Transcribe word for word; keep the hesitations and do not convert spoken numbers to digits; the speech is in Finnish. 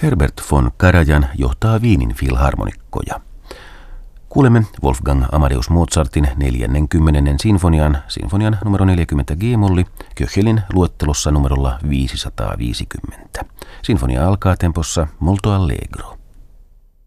Herbert von Karajan johtaa Wienin filharmonikkoja. Kuulemme Wolfgang Amadeus Mozartin neljännenkymmenennen sinfonian, sinfonian numero neljäkymmentä G-molli, Köchelin luettelossa numerolla viisisataaviisikymmentä. Sinfonia alkaa tempossa molto allegro.